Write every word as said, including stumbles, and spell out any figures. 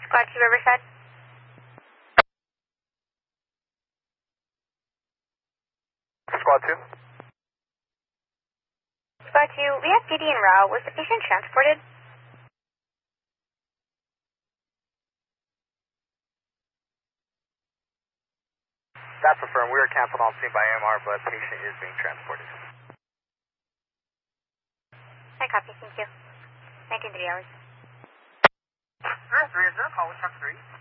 Squad two Riverside. Squad two. Squad two, we have P D en route. Was the patient transported? That's affirmed. We were canceled on scene by M R, but patient is being transported. I copy, thank you. nineteen three hours. Earth three is there, call with truck three.